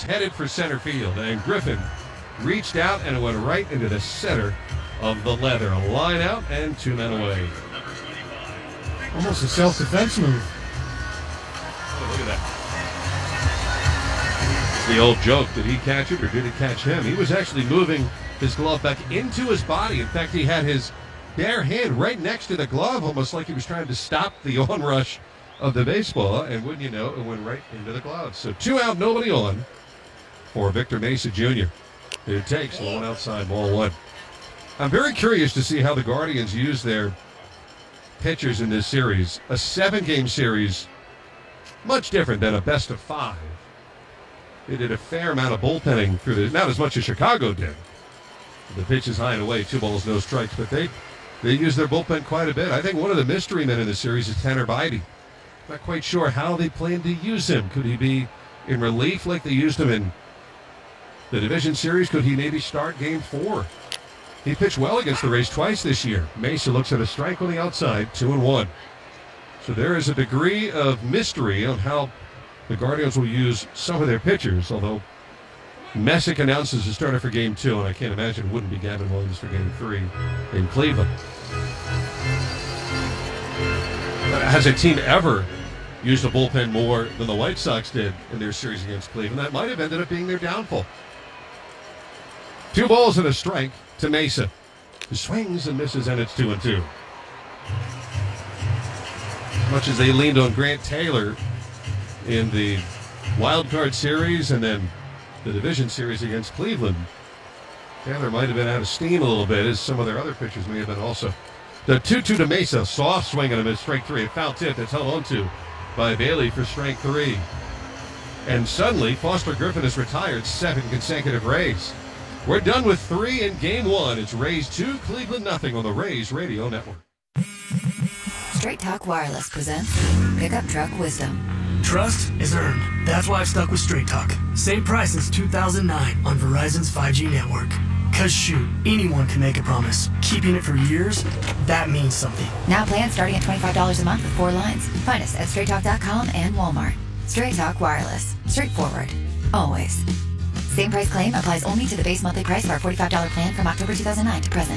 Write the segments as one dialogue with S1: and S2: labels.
S1: headed for center field, and Griffin reached out and it went right into the center of the leather. A line out and 2 men away.
S2: Almost a self-defense move.
S1: Oh, look at that. The old joke, did he catch it or did it catch him? He was actually moving his glove back into his body. In fact, he had his bare hand right next to the glove, almost like he was trying to stop the onrush of the baseball. And wouldn't you know, it went right into the glove. So 2 out, nobody on for Victor Mesa Jr. It takes one outside, ball 1. I'm very curious to see how the Guardians use their pitchers in this series. A 7-game series, much different than a best of 5. They did a fair amount of bullpenning through this, not as much as Chicago did. The pitch is high and away, 2 balls, no strikes, but they use their bullpen quite a bit. I think one of the mystery men in the series is Tanner Bidey. Not quite sure how they plan to use him. Could he be in relief like they used him in the division series? Could he maybe start game 4? He pitched well against the Rays twice this year. Mesa looks at a strike on the outside, 2-1. So there is a degree of mystery on how the Guardians will use some of their pitchers, although Messick announces a starter for Game 2, and I can't imagine it wouldn't be Gavin Williams for Game 3 in Cleveland. But has a team ever used a bullpen more than the White Sox did in their series against Cleveland? That might have ended up being their downfall. 2 balls and a strike to Mesa, who swings and misses, and it's 2-2. As much as they leaned on Grant Taylor in the wild card series and then the division series against Cleveland, Taylor might have been out of steam a little bit, as some of their other pitchers may have been also. The 2-2 to Mesa, soft swing and a miss, strike 3. A foul tip that's held onto by Bailey for strike 3. And suddenly, Foster Griffin has retired 7 consecutive Rays. We're done with 3 in Game 1. It's Rays 2, Cleveland nothing on the Rays Radio Network.
S3: Straight Talk Wireless presents Pickup Truck Wisdom.
S4: Trust is earned. That's why I've stuck with Straight Talk. Same price since 2009 on Verizon's 5G network. Cause shoot, anyone can make a promise. Keeping it for years, that means something.
S3: Now plans starting at $25 a month with 4 lines. Find us at straighttalk.com and Walmart. Straight Talk Wireless. Straightforward. Always. Same price claim applies only to the base monthly price of our $45 plan from October 2009 to present.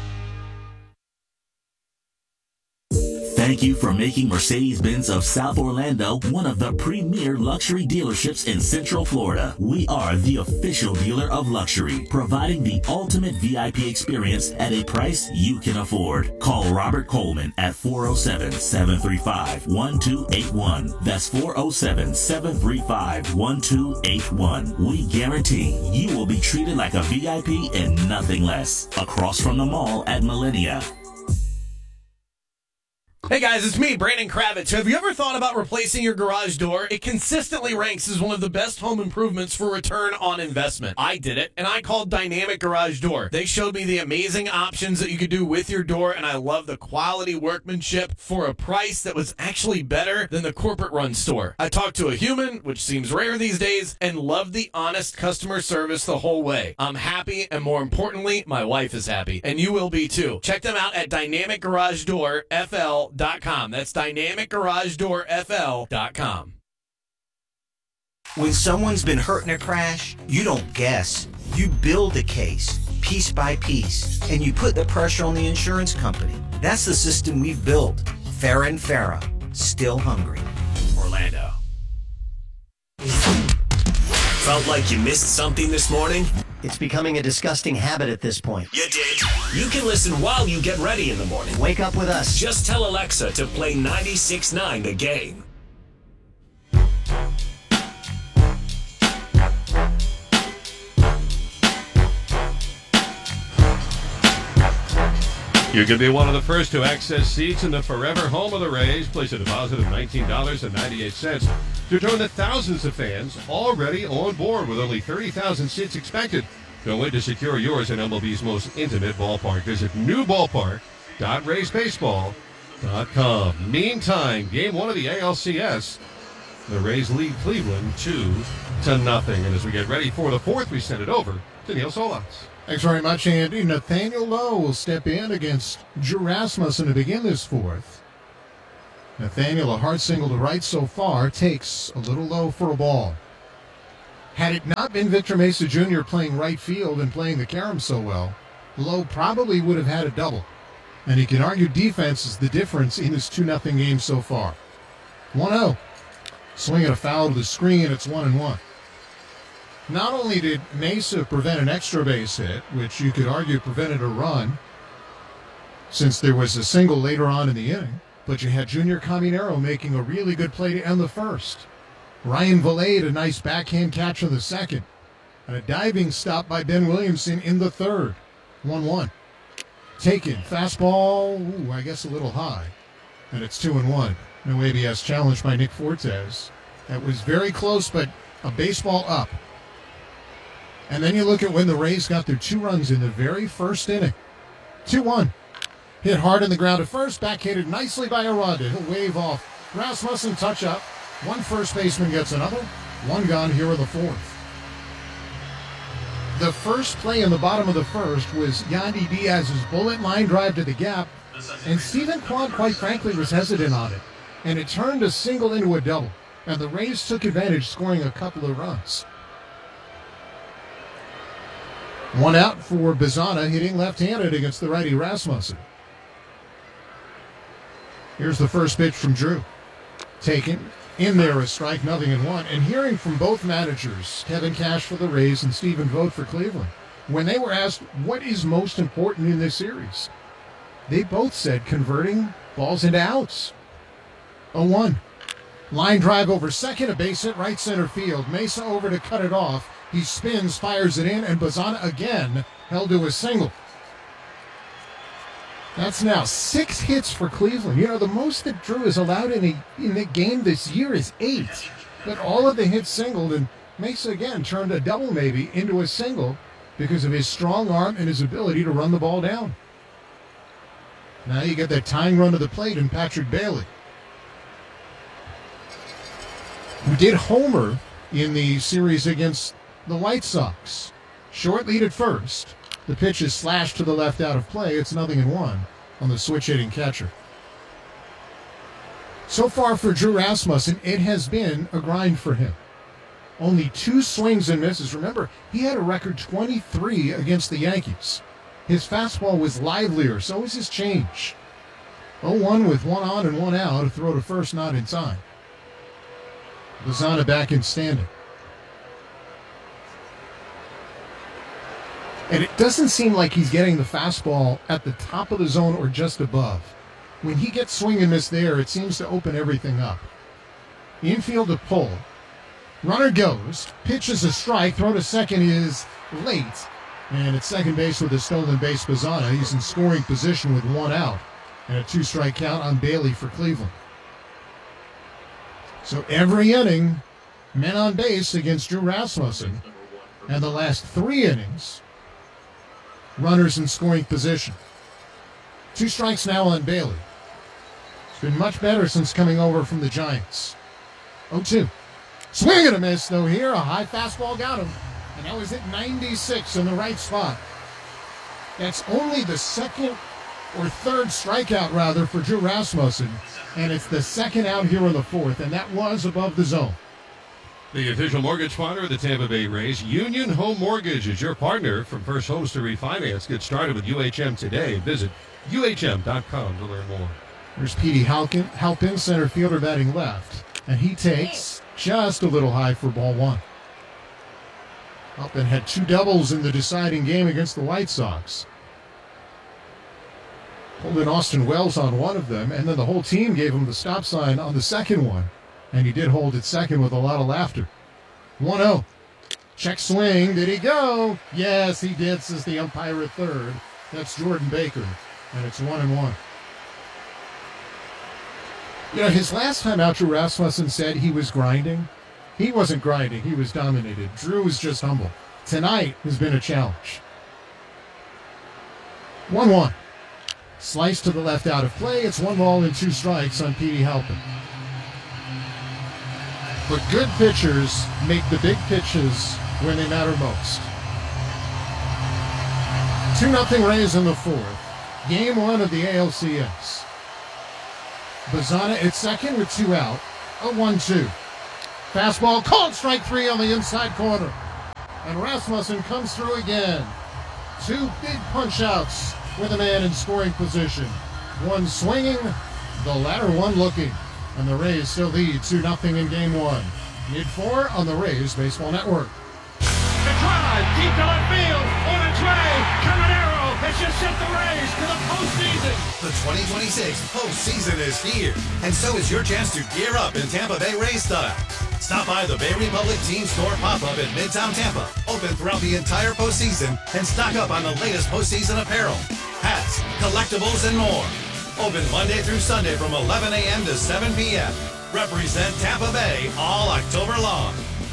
S5: Thank you for making Mercedes-Benz of South Orlando one of the premier luxury dealerships in Central Florida. We are the official dealer of luxury, providing the ultimate VIP experience at a price you can afford. Call Robert Coleman at 407-735-1281. That's 407-735-1281. We guarantee you will be treated like a VIP and nothing less. Across from the mall at Millennia.
S6: Hey guys, it's me, Brandon Kravitz. Have you ever thought about replacing your garage door? It consistently ranks as one of the best home improvements for return on investment. I did it, and I called Dynamic Garage Door. They showed me the amazing options that you could do with your door, and I love the quality workmanship for a price that was actually better than the corporate-run store. I talked to a human, which seems rare these days, and loved the honest customer service the whole way. I'm happy, and more importantly, my wife is happy, and you will be too. Check them out at dynamicgaragedoorfl.com. That's dynamicgaragedoorfl.com.
S7: When someone's been hurt in a crash, you don't guess. You build a case, piece by piece, and you put the pressure on the insurance company. That's the system we've built. Farah and Farah, still hungry.
S6: Orlando.
S8: Felt like you missed something this morning?
S9: It's becoming a disgusting habit at this point.
S8: You did. You can listen while you get ready in the morning.
S9: Wake up with us.
S8: Just tell Alexa to play 96.9 The Game.
S1: You can be one of the first to access seats in the forever home of the Rays. Place a deposit of $19.98 to join the thousands of fans already on board with only 30,000 seats expected. Don't wait to secure yours in MLB's most intimate ballpark. Visit newballpark.raysbaseball.com. Meantime, Game 1 of the ALCS. The Rays lead Cleveland 2-0. And as we get ready for the fourth, we send it over to Neil Solondz.
S2: Thanks very much, Andy. Nathaniel Lowe will step in against Drew Rasmussen to begin this fourth. Nathaniel, a hard single to right so far, takes a little low for a ball. Had it not been Victor Mesa Jr. playing right field and playing the carom so well, Lowe probably would have had a double. And you can argue defense is the difference in this 2-0 game so far. 1-0. Swinging a foul to the screen, it's 1-1. Not only did Mesa prevent an extra base hit, which you could argue prevented a run, since there was a single later on in the inning, but you had Junior Caminero making a really good play to end the first. Ryan Valade, a nice backhand catch in the second, and a diving stop by Ben Williamson in the third. 1-1. Taken. Fastball, I guess a little high, and it's 2-1. No ABS challenged by Nick Fortes. That was very close, but a baseball up. And then you look at when the Rays got their 2 runs in the very first inning. 2-1. Hit hard in the ground at first, backhanded nicely by Aranda. He'll wave off Rasmussen, touch up. One first baseman gets another. 1 gone here in the fourth. The first play in the bottom of the first was Yandy Diaz's bullet line drive to the gap, and Stephen Kwan, quite frankly, was hesitant on it. And it turned a single into a double, and the Rays took advantage, scoring a couple of runs. 1 out for Bazana, hitting left-handed against the righty Rasmussen. Here's the first pitch from Drew. Taken. In there, a strike, 0-1. And hearing from both managers, Kevin Cash for the Rays and Stephen Vogt for Cleveland, when they were asked what is most important in this series, they both said converting balls into outs. 0-1. Line drive over second, a base hit right center field. Mesa over to cut it off. He spins, fires it in, and Bazana again held to a single. That's now 6 hits for Cleveland. You know, the most that Drew is allowed in the game this year is 8. But all of the hits singled, and Mesa again turned a double maybe into a single because of his strong arm and his ability to run the ball down. Now you get that tying run to the plate in Patrick Bailey, who did homer in the series against the White Sox. Short lead at first. The pitch is slashed to the left out of play. It's 0-1 on the switch-hitting catcher. So far for Drew Rasmussen, it has been a grind for him. Only 2 swings and misses. Remember, he had a record 23 against the Yankees. His fastball was livelier, so was his change. 0-1 with 1 on and 1 out. A throw to first, not in time. Bazana back in standing. And it doesn't seem like he's getting the fastball at the top of the zone or just above. When he gets swing and miss there, it seems to open everything up. Infield to pull. Runner goes. Pitch is a strike. Throw to second is late. And at second base with a stolen base, Bazana. He's in scoring position with 1 out. And a 2-strike count on Bailey for Cleveland. So every inning, men on base against Drew Rasmussen. And the last 3 innings, runners in scoring position. 2 strikes now on Bailey. It's been much better since coming over from the Giants. 0-2. Swing and a miss, though, here. A high fastball got him. And that was at 96 in the right spot. That's only the second or third strikeout, rather, for Drew Rasmussen. And it's the second out here in the fourth, and that was above the zone.
S1: The official mortgage partner of the Tampa Bay Rays, Union Home Mortgage, is your partner from first homes to refinance. Get started with UHM today. Visit UHM.com to learn more.
S2: There's Petey Halpin, center fielder, batting left. And he takes just a little high for ball 1. Halpin had 2 doubles in the deciding game against the White Sox. Pulled in Austin Wells on one of them, and then the whole team gave him the stop sign on the second one. And he did hold at second with a lot of laughter. 1-0. Check swing. Did he go? Yes, he did, says the umpire at third. That's Jordan Baker. And it's 1-1. You know, his last time out, Drew Rasmussen said he was grinding. He wasn't grinding. He was dominated. Drew was just humble. Tonight has been a challenge. 1-1. Slice to the left out of play. It's 1 ball and 2 strikes on Petey Halpin. But good pitchers make the big pitches when they matter most. 2-0 Rays in the fourth. Game 1 of the ALCS. Bazana at second with 2 out. A 1-2. Fastball called strike 3 on the inside corner. And Rasmussen comes through again. 2 big punch-outs with a man in scoring position. One swinging, the latter one looking. And the Rays still lead 2-0 in Game 1. Mid-4 on the Rays Baseball Network.
S10: The drive, deep to left field, on its way, Caminero has just sent the Rays to the postseason.
S11: The 2026 postseason is here, and so is your chance to gear up in Tampa Bay Rays style. Stop by the Bay Republic Team Store pop-up in Midtown Tampa, open throughout the entire postseason, and stock up on the latest postseason apparel, hats, collectibles, and more. Open Monday through Sunday from 11 a.m. to 7 p.m. Represent Tampa Bay all October long.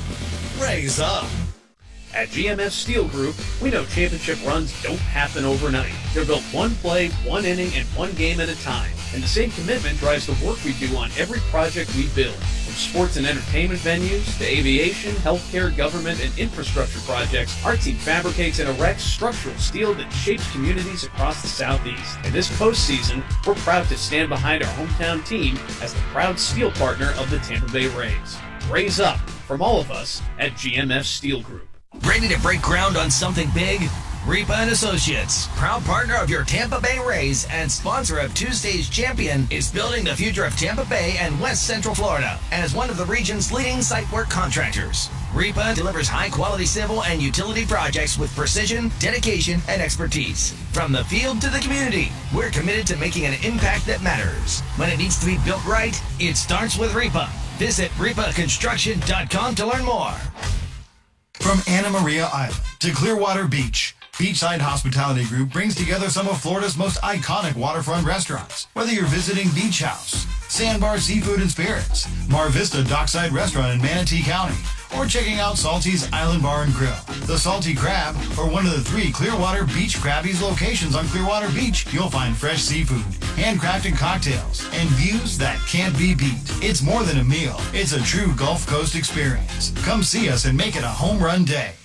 S11: Raise up.
S12: At GMS Steel Group, we know championship runs don't happen overnight. They're built one play, one inning, and one game at a time. And the same commitment drives the work we do on every project we build. From sports and entertainment venues to aviation, healthcare, government, and infrastructure projects, our team fabricates and erects structural steel that shapes communities across the Southeast. And this postseason, we're proud to stand behind our hometown team as the proud steel partner of the Tampa Bay Rays. Raise up from all of us at GMS Steel Group.
S13: Ready to break ground on something big? Ripa & Associates, proud partner of your Tampa Bay Rays and sponsor of Tuesday's champion, is building the future of Tampa Bay and West Central Florida and is one of the region's leading site work contractors. Ripa delivers high-quality civil and utility projects with precision, dedication, and expertise. From the field to the community, we're committed to making an impact that matters. When it needs to be built right, it starts with Ripa. Visit ripaconstruction.com to learn more.
S14: From Anna Maria Island to Clearwater Beach, Beachside Hospitality Group brings together some of Florida's most iconic waterfront restaurants. Whether you're visiting Beach House, Sandbar Seafood and Spirits, Mar Vista Dockside Restaurant in Manatee County, or checking out Salty's Island Bar and Grill, the Salty Crab, or one of the 3 Clearwater Beach Krabby's locations on Clearwater Beach, you'll find fresh seafood, handcrafted cocktails, and views that can't be beat. It's more than a meal. It's a true Gulf Coast experience. Come see us and make it a home run day.